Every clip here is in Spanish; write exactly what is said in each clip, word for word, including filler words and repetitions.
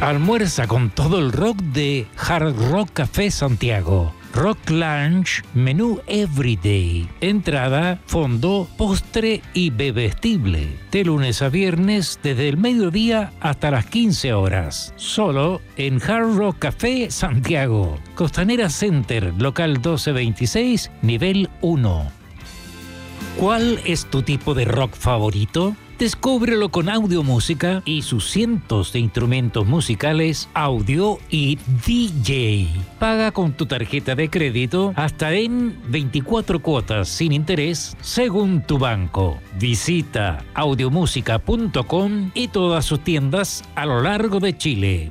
Almuerza con todo el rock de Hard Rock Café Santiago. Rock Lunch, menú Everyday. Entrada, fondo, postre y bebestible. De lunes a viernes, desde el mediodía hasta las quince horas. Solo en Hard Rock Café Santiago. Costanera Center, local doce veintiséis, nivel uno. ¿Cuál es tu tipo de rock favorito? Descúbrelo con Audio Música y sus cientos de instrumentos musicales, audio y D J. Paga con tu tarjeta de crédito hasta en veinticuatro cuotas sin interés según tu banco. Visita audiomúsica punto com y todas sus tiendas a lo largo de Chile.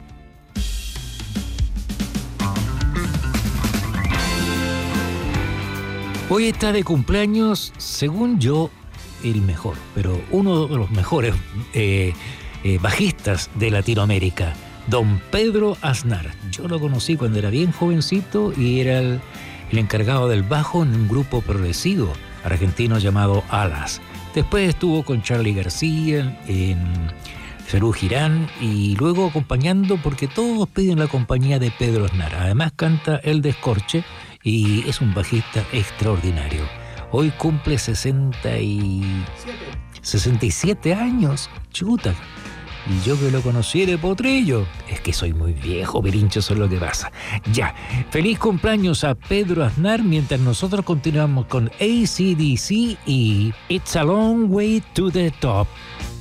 Hoy está de cumpleaños, según yo, el mejor, pero uno de los mejores eh, eh, bajistas de Latinoamérica, don Pedro Aznar. Yo lo conocí cuando era bien jovencito y era el, el encargado del bajo en un grupo progresivo argentino llamado Alas. Después estuvo con Charly García, en Serú Girán y luego acompañando, porque todos piden la compañía de Pedro Aznar. Además canta El Descorche y es un bajista extraordinario. Hoy cumple sesenta y siete años, chuta. Y yo que lo conocí de potrillo. Es que soy muy viejo, Pirincho, eso es lo que pasa. Ya, feliz cumpleaños a Pedro Aznar mientras nosotros continuamos con A C/D C y It's a Long Way to the Top.